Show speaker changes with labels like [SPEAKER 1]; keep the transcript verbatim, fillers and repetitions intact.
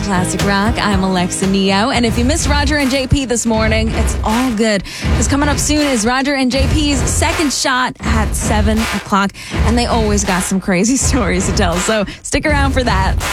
[SPEAKER 1] Classic Rock. I'm Alexa Neo. And if you missed Roger and J P this morning, it's all good. Because coming up soon is Roger and J P's second shot at seven o'clock. And they always got some crazy stories to tell. So stick around for that.